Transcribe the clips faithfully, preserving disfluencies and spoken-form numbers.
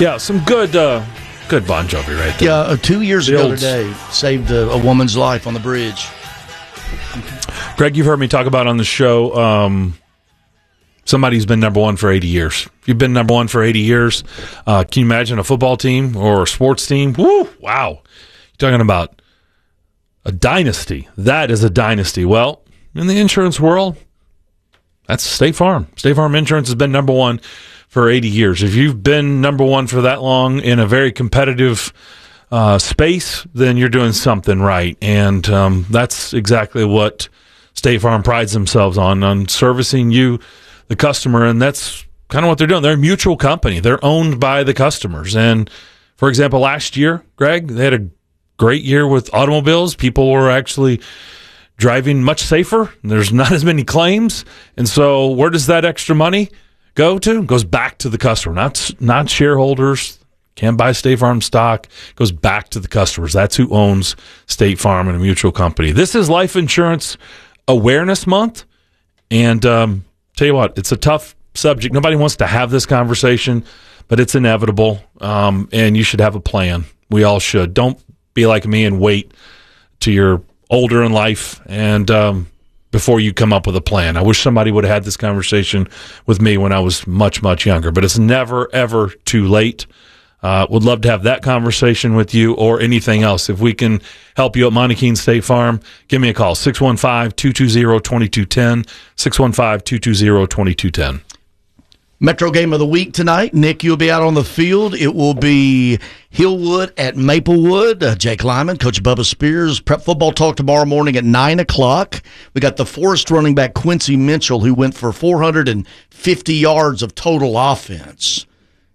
Yeah, some good uh, good Bon Jovi right there. Yeah, uh, two years The ago old- today, saved a, a woman's life on the bridge. Greg, you've heard me talk about on the show um, somebody who's been number one for eighty years. If you've been number one for eighty years, uh, can you imagine a football team or a sports team? Woo, wow. You're talking about a dynasty. That is a dynasty. Well, in the insurance world, that's State Farm. State Farm Insurance has been number one for eighty years. If you've been number one for that long in a very competitive uh, space, then you're doing something right. And um, that's exactly what State Farm prides themselves on, on servicing you, the customer. And that's kind of what they're doing. They're a mutual company. They're owned by the customers. And, for example, last year, Greg, they had a great year with automobiles. People were actually driving much safer. There's not as many claims. And so where does that extra money go to? It goes back to the customer, not not shareholders. Can't buy State Farm stock. It goes back to the customers. That's who owns State Farm and a mutual company. This is Life Insurance Awareness Month. And um, tell you what, it's a tough subject. Nobody wants to have this conversation, but it's inevitable. Um, and you should have a plan. We all should. Don't be like me and wait till you're older in life and um, before you come up with a plan. I wish somebody would have had this conversation with me when I was much, much younger, but it's never, ever too late. Uh, would love to have that conversation with you or anything else. If we can help you at Monte Keen State Farm, give me a call, six one five, two two zero, two two one zero, six one five, two two zero, two two one zero. Metro game of the week tonight. Nick, you'll be out on the field. It will be Hillwood at Maplewood. Uh, Jake Lyman, Coach Bubba Spears. Prep football talk tomorrow morning at nine o'clock. We got the Forest running back Quincy Mitchell, who went for four hundred fifty yards of total offense.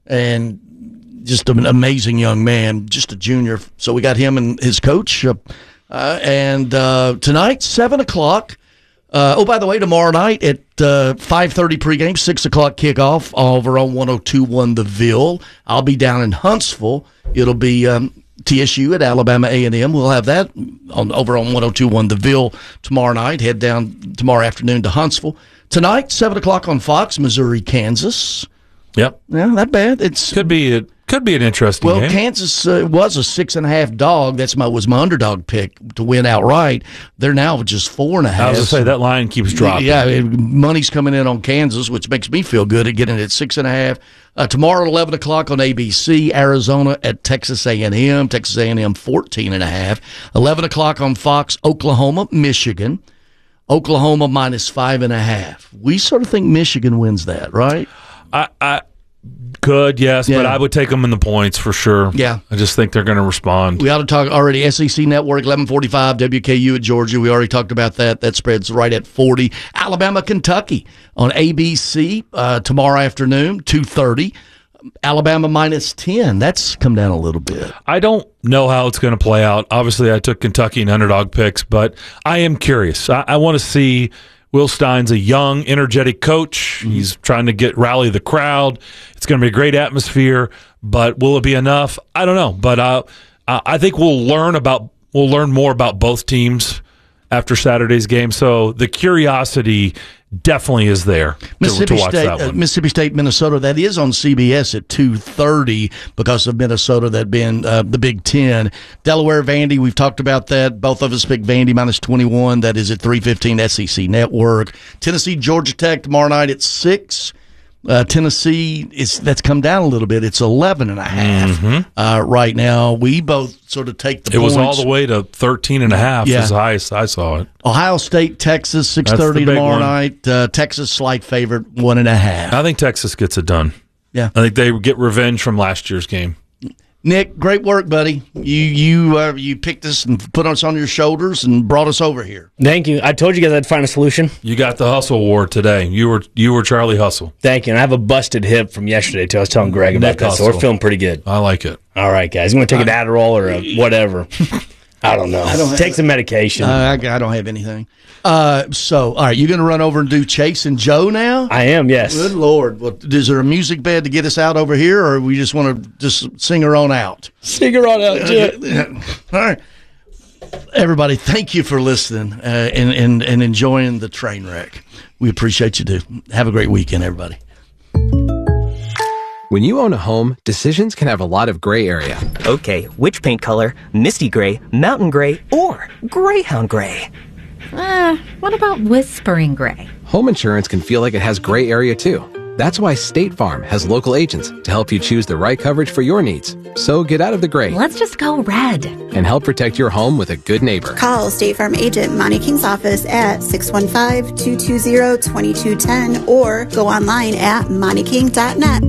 And just an amazing young man, just a junior. So we got him and his coach. Uh, uh, and uh, tonight, seven o'clock. Uh, oh, by the way, tomorrow night at uh, five thirty pregame, six o'clock kickoff over on one oh two point one The Ville. I'll be down in Huntsville. It'll be um, T S U at Alabama A and M. We'll have that on over on one oh two point one The Ville tomorrow night. Head down tomorrow afternoon to Huntsville. Tonight, seven o'clock on Fox, Missouri, Kansas. Yep. Yeah, not bad. It's Could be a, could be an interesting well, game. Kansas uh, was a six and a half dog. That's my was my underdog pick to win outright. They're now just four and a half. I was going to say, that line keeps dropping. Yeah, it, money's coming in on Kansas, which makes me feel good at getting it at six and a half. Uh, tomorrow at eleven o'clock on A B C, Arizona at Texas A and M. Texas A and M fourteen and a half. eleven o'clock on Fox, Oklahoma, Michigan. Oklahoma minus five and a half. We sort of think Michigan wins that, right? I, I could, yes, Yeah. but I would take them in the points for sure. Yeah. I just think they're going to respond. We ought to talk already. S E C Network, eleven forty-five, W K U at Georgia. We already talked about that. That spread's right at forty. Alabama, Kentucky on A B C uh, tomorrow afternoon, two thirty. Alabama minus ten. That's come down a little bit. I don't know how it's going to play out. Obviously, I took Kentucky and underdog picks, but I am curious. I, I want to see. Will Stein's a young, energetic coach. He's trying to get rally the crowd. It's going to be a great atmosphere, but will it be enough? I don't know. But uh, I think we'll learn about we'll learn more about both teams after Saturday's game. So the curiosity definitely is there to, Mississippi to watch State, that one. uh, Mississippi State, Minnesota. That is on C B S at two thirty because of Minnesota that being uh, the Big Ten. Delaware, Vandy. We've talked about that. Both of us picked Vandy minus twenty-one. That is at three fifteen S E C Network. Tennessee, Georgia Tech tomorrow night at six. Uh, Tennessee is that's come down a little bit. It's eleven and a half Mm-hmm. uh, right now. We both sort of take the. It points. was all the way to thirteen and a half Yeah. as high as I saw it. Ohio State, Texas, six That's thirty the big tomorrow one. night. Uh, Texas slight favorite, one and a half. I think Texas gets it done. Yeah. I think they get revenge from last year's game. Nick, great work, buddy. You you uh, you picked us and put us on your shoulders and brought us over here. Thank you. I told you guys I'd find a solution. You got the Hustle Award today. You were you were Charlie Hustle. Thank you. And I have a busted hip from yesterday, too. I was telling Greg about Nick that, so Hustle. we're feeling pretty good. I like it. All right, guys. You want to take an Adderall or a whatever? I don't know. don't have- take some medication. Uh, I, I don't have anything. Uh, so, all right, you're going to run over and do Chase and Joe now? I am, yes. Good Lord. Well, is there a music bed to get us out over here, or we just want to just sing her on out? Sing her on out, Jet. All right. Everybody, thank you for listening uh, and, and, and enjoying the train wreck. We appreciate you, too. Have a great weekend, everybody. When you own a home, decisions can have a lot of gray area. Okay, which paint color? Misty gray, mountain gray, or greyhound gray? Uh, what about whispering gray? Home insurance can feel like it has gray area too. That's why State Farm has local agents to help you choose the right coverage for your needs. So get out of the gray. Let's just go red. And help protect your home with a good neighbor. Call State Farm agent Monty King's office at six one five, two two zero, two two one zero or go online at monty king dot net.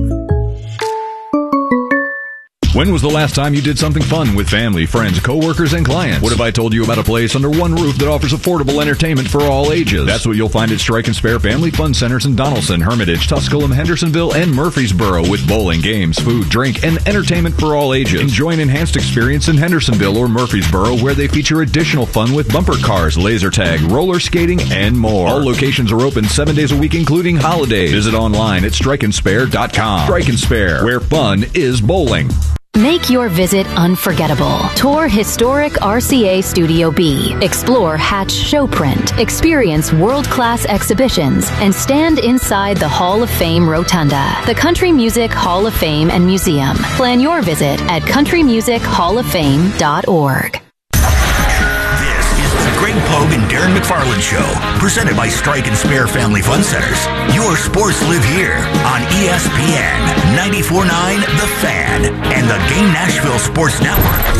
When was the last time you did something fun with family, friends, coworkers, and clients? What if I told you about a place under one roof that offers affordable entertainment for all ages? That's what you'll find at Strike and Spare Family Fun Centers in Donaldson, Hermitage, Tusculum, Hendersonville, and Murfreesboro with bowling, games, food, drink, and entertainment for all ages. Enjoy an enhanced experience in Hendersonville or Murfreesboro where they feature additional fun with bumper cars, laser tag, roller skating, and more. All locations are open seven days a week, including holidays. Visit online at strike and spare dot com. Strike and Spare, where fun is bowling. Make your visit unforgettable. Tour historic R C A Studio B. Explore Hatch Showprint. Experience world-class exhibitions and stand inside the Hall of Fame Rotunda, the Country Music Hall of Fame and Museum. Plan your visit at country music hall of fame dot org. Greg Pogue and Darren McFarland Show, presented by Strike and Spare Family Fun Centers. Your sports live here on E S P N ninety-four point nine The Fan and the Game Nashville Sports Network.